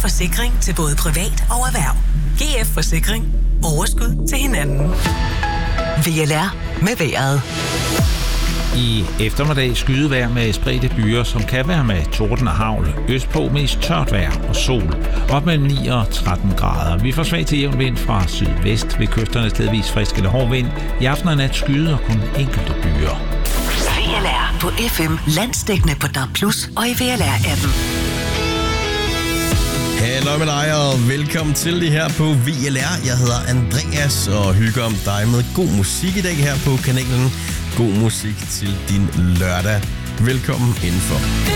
forsikring til både privat og erhverv. GF Forsikring. Overskud til hinanden. VLR med vejret. I eftermiddag skydevejr med spredte byer, som kan være med torden og hagl. Østpå mest tørt vejr og sol. Op mellem 9 og 13 grader. Vi får svag til jævn vind fra sydvest. Ved kysterne stedvis frisk eller hård vind. I aften og nat skyde og kun enkelte byer. VLR på FM. Landsdækkende på DAB+ og i VLR-appen. Hallo med dig, og velkommen til det her på VLR. Jeg hedder Andreas og hygger om dig med god musik i dag her på kanalen. God musik til din lørdag. Velkommen indenfor.